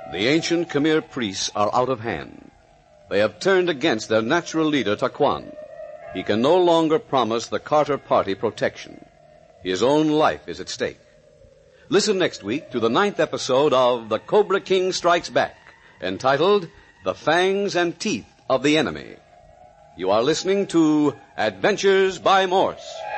The ancient Khmer priests are out of hand. They have turned against their natural leader, Taquan. He can no longer promise the Carter Party protection. His own life is at stake. Listen next week to the 9th episode of The Cobra King Strikes Back, entitled The Fangs and Teeth of the Enemy. You are listening to Adventures by Morse.